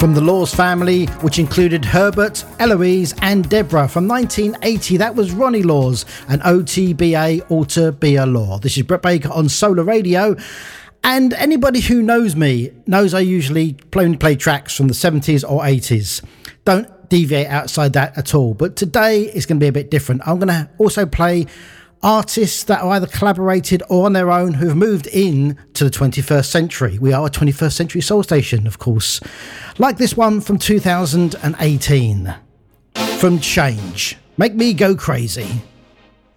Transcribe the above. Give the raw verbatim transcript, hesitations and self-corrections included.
From the Laws family, which included Herbert, Eloise and Deborah. From nineteen eighty, that was Ronnie Laws and O T B A, Alter Be a Law. This is Brett Baker on Solar Radio. And anybody who knows me knows I usually play, play tracks from the seventies or eighties. Don't deviate outside that at all. But today is going to be a bit different. I'm going to also play artists that are either collaborated or on their own who've moved in to the twenty-first century. We are a twenty-first century soul station, of course. Like this one from two thousand eighteen. From Change. Make Me Go Crazy.